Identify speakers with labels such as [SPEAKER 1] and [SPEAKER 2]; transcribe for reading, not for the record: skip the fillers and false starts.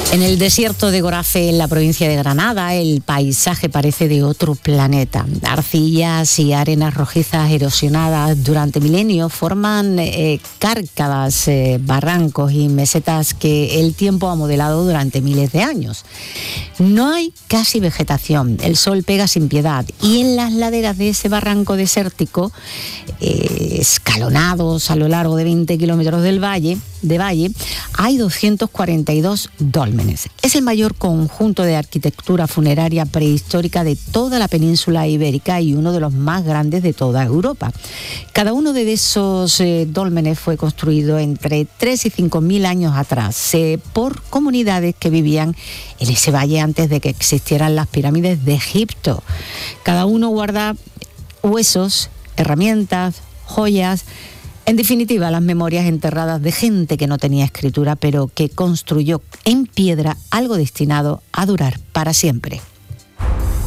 [SPEAKER 1] En el desierto de Gorafe, en la provincia de Granada, el paisaje parece de otro planeta. Arcillas y arenas rojizas erosionadas durante milenios forman cárcadas, barrancos y mesetas que el tiempo ha modelado durante miles de años. No hay casi vegetación, el sol pega sin piedad y en las laderas de ese barranco desértico, escalonados a lo largo de 20 kilómetros del valle, hay 242 dólmenes. Es el mayor conjunto de arquitectura funeraria prehistórica de toda la península ibérica y uno de los más grandes de toda Europa. Cada uno de esos dólmenes fue construido entre 3 y 5.000 años atrás por comunidades que vivían en ese valle antes de que existieran las pirámides de Egipto. Cada uno guarda huesos, herramientas, joyas. En definitiva, las memorias enterradas de gente que no tenía escritura, pero que construyó en piedra algo destinado a durar para siempre.